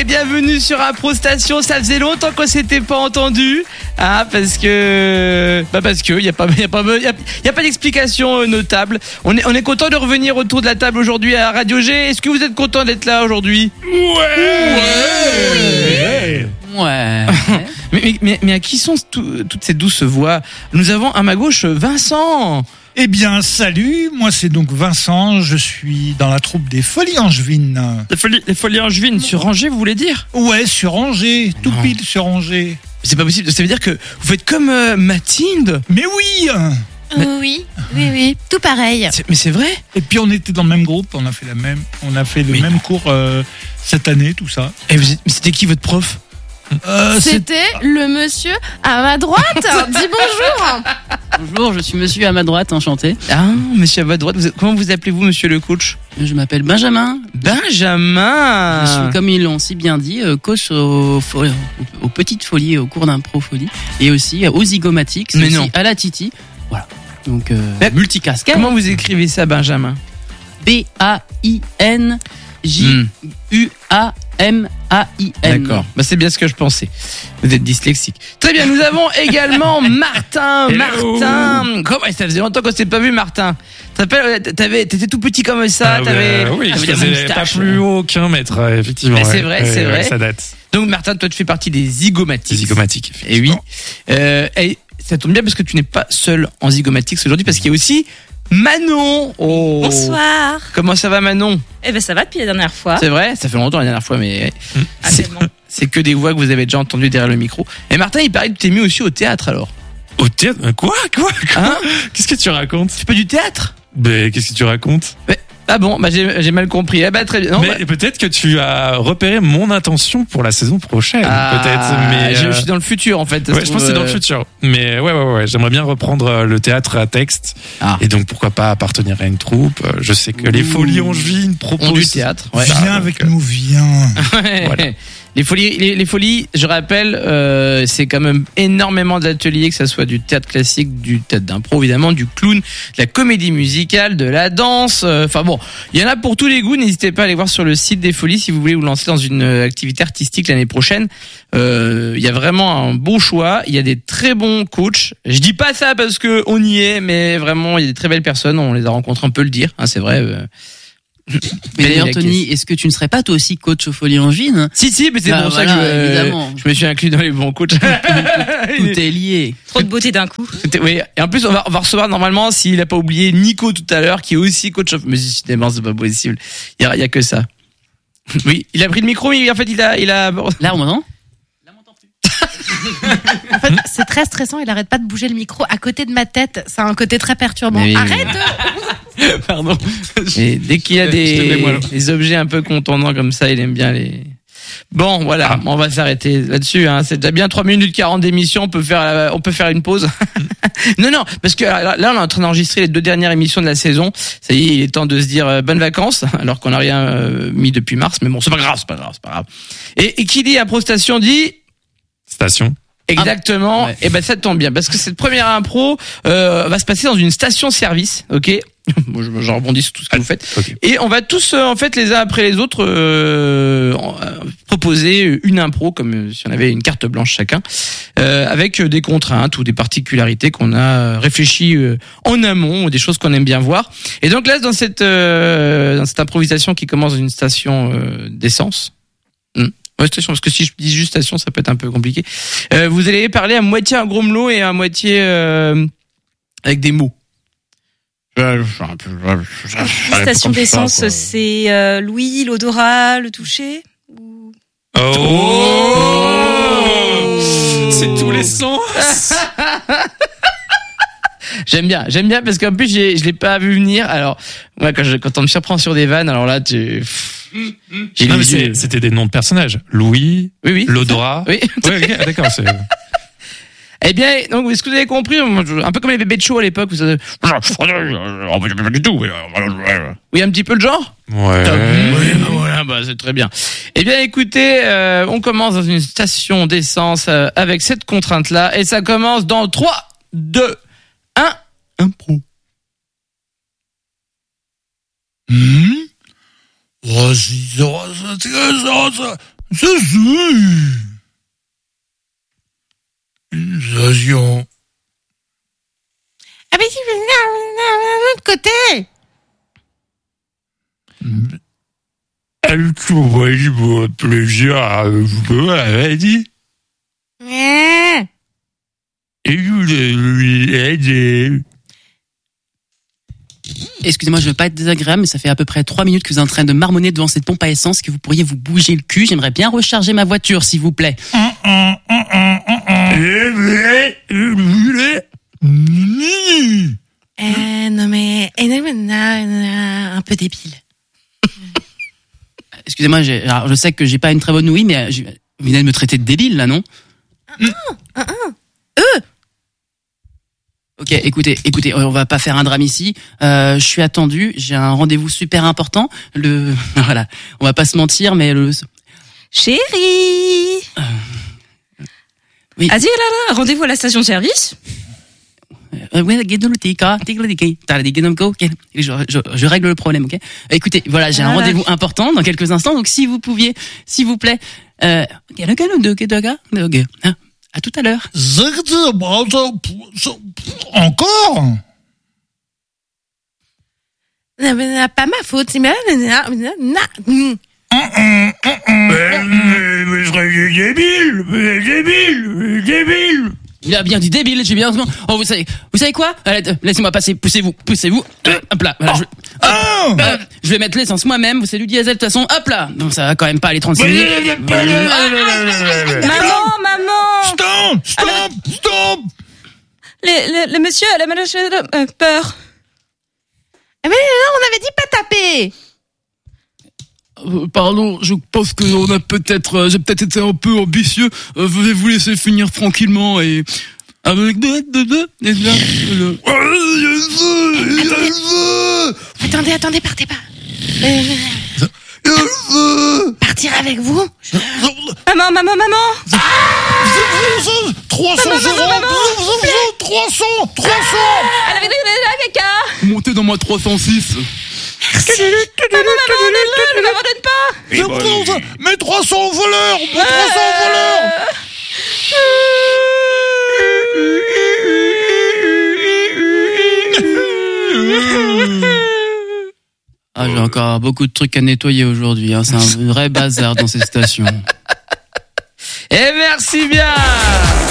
et bienvenue sur Impro Station. Ça faisait longtemps qu'on s'était pas entendu, parce que y a pas d'explication notable. On est content de revenir autour de la table aujourd'hui à Radio G. Est-ce que vous êtes content d'être là aujourd'hui? Ouais. Mais à qui sont toutes ces douces voix? Nous avons à ma gauche Vincent. Eh bien, salut, moi c'est donc Vincent, je suis dans la troupe des Folies Angevines. Les Folies Angevines sur Angers, vous voulez dire? Ouais, sur Angers, tout pile sur Angers. C'est pas possible, ça veut dire que vous faites comme Mathilde? Mais oui. Oui, tout pareil. Mais c'est vrai? Et puis on était dans le même groupe, on a fait le même cours cette année, tout ça. Et c'était qui votre prof? C'était le monsieur à ma droite. Dis bonjour. Bonjour, je suis monsieur à ma droite, enchanté. Ah, monsieur à votre droite, comment vous appelez-vous, monsieur le coach? Je m'appelle Benjamin. Benjamin. Je suis, comme ils l'ont si bien dit, coach aux petites folies, au cours d'impro folie, et aussi aux zygomatiques, mais aussi non. à la Titi. Voilà. Donc, multicasquette. Comment vous écrivez ça, Benjamin? BAINJUAMAIN. D'accord, c'est bien ce que je pensais. Vous êtes dyslexique. Très bien, nous avons également Martin. Martin, comment ça faisait longtemps qu'on s'est pas vu, Martin. T'étais tout petit comme ça. Oui, je faisais pas plus haut qu'un mètre, effectivement. C'est vrai. Ça date. Donc Martin, toi tu fais partie des zygomatiques. Zygomatiques, et oui. Et ça tombe bien parce que tu n'es pas seul en zygomatiques aujourd'hui, parce qu'il y a aussi Manon. Oh. Bonsoir. Comment ça va, Manon? Eh ben ça va depuis la dernière fois. C'est vrai, ça fait longtemps la dernière fois, mais c'est que des voix que vous avez déjà entendues derrière le micro. Et Martin, il paraît que tu t'es mis aussi au théâtre alors. Au théâtre? Quoi Hein? Qu'est-ce que tu racontes? Tu fais du théâtre? Qu'est-ce que tu racontes? Ah bon, j'ai mal compris. Très bien. Non, peut-être que tu as repéré mon intention pour la saison prochaine. Peut-être. Mais je suis dans le futur en fait. Ouais, je pense que c'est dans le futur. Mais ouais. J'aimerais bien reprendre le théâtre à texte. Et donc pourquoi pas appartenir à une troupe. Je sais que les Folies Angevines proposent du théâtre. Ouais. Viens avec nous, viens. Voilà. Les folies, je rappelle, c'est quand même énormément d'ateliers, que ça soit du théâtre classique, du théâtre d'impro évidemment, du clown, de la comédie musicale, de la danse. Enfin bon, il y en a pour tous les goûts. N'hésitez pas à aller voir sur le site des Folies si vous voulez vous lancer dans une activité artistique l'année prochaine. Il y a vraiment un bon choix. Il y a des très bons coachs. Je dis pas ça parce que on y est, mais vraiment il y a des très belles personnes. On les a rencontrées, on peut le dire. C'est vrai. Mais d'ailleurs, Tony, est-ce que tu ne serais pas toi aussi coach aux Folies Angevines? Si, mais c'est pour ça que évidemment. Je me suis inclus dans les bons coachs. Tout est lié. Trop de beauté d'un coup. Oui, et en plus on va recevoir normalement, s'il a pas oublié, Nico tout à l'heure, qui est aussi coach of. Mais décidément, c'est pas possible. Il y a que ça. Oui, il a pris le micro, mais en fait il a. Là, on m'entend? En fait, c'est très stressant. Il arrête pas de bouger le micro à côté de ma tête. C'est un côté très perturbant. Mais Arrête. Pardon. Et dès qu'il y a des objets un peu contondants comme ça, il aime bien les. Bon, voilà, on va s'arrêter là-dessus. C'est déjà bien 3 minutes 40 d'émission. On peut faire une pause. Non, parce que là, on est en train d'enregistrer les 2 dernières émissions de la saison. Ça y est, il est temps de se dire bonnes vacances, alors qu'on n'a rien mis depuis mars. Mais bon, c'est pas grave. Et qui dit Impro Station dit Station. Exactement. Ouais. Et ça tombe bien parce que cette première impro va se passer dans une station-service, ok. Je rebondis sur tout ce que vous faites. Okay. Et on va tous en fait les uns après les autres proposer une impro comme si on avait une carte blanche chacun, avec des contraintes ou des particularités qu'on a réfléchies en amont ou des choses qu'on aime bien voir. Et donc là dans cette improvisation qui commence dans une station d'essence. Station, parce que si je dis juste station, ça peut être un peu compliqué. Vous allez parler à moitié un gros melot et à moitié avec des mots. Station d'essence, c'est l'ouïe, l'odorat, le toucher ou... C'est tous les sens. J'aime bien parce qu'en plus je l'ai pas vu venir. Alors moi quand on me surprend sur des vannes, alors là c'était des noms de personnages. Louis, oui, l'odorat. Oui. Ouais, d'accord. Eh bien, donc, est-ce que vous avez compris? Un peu comme les bébés de show à l'époque. Vous savez... Pas du tout. Oui, un petit peu le genre? Ouais. Voilà, c'est très bien. Eh bien, écoutez, on commence dans une station d'essence avec cette contrainte-là. Et ça commence dans 3, 2, 1, impro. Une station. Ah mais si, de l'autre côté. Elle trouve pour plaisir à vous, elle a dit. Et je voulais lui aider. Excusez-moi, je veux pas être désagréable, mais ça fait à peu près 3 minutes que vous êtes en train de marmonner devant cette pompe à essence, que vous pourriez vous bouger le cul. J'aimerais bien recharger ma voiture, s'il vous plaît. Non mais un peu débile. Excusez-moi, alors, je sais que j'ai pas une très bonne ouïe, mais vous venez de me traiter de débile, là, non? Ok, écoutez, on va pas faire un drame ici. Je suis attendu, j'ai un rendez-vous super important. Voilà, on va pas se mentir, mais Chérie. Oui. Vas-y, là, rendez-vous à la station de service. Je règle le problème, ok? Écoutez, voilà, j'ai un rendez-vous important dans quelques instants, donc si vous pouviez, s'il vous plaît, à tout à l'heure. Encore? Pas ma faute, c'est Mais je serais débile. Il a bien dit débile, j'ai bien. Oh, vous savez quoi? Laissez-moi passer, poussez-vous. Hop là. Voilà, je vais mettre l'essence moi-même. C'est du diesel de toute façon. Hop là. Donc ça va quand même pas aller 36 minutes. Maman. Stop. Le monsieur a la peur. Mais non, on avait dit pas taper. Pardon, je pense que j'ai peut-être été un peu ambitieux. Veuillez vous laisser finir tranquillement et avec Attendez, partez pas. Partir avec vous? Maman. 300 Elle avait la caca. Montez dans ma 306. Maman, ne m'abandonne pas. Mais 300 voleurs. Ah, j'ai encore beaucoup de trucs à nettoyer aujourd'hui, hein. C'est un vrai bazar dans ces stations. Et merci bien.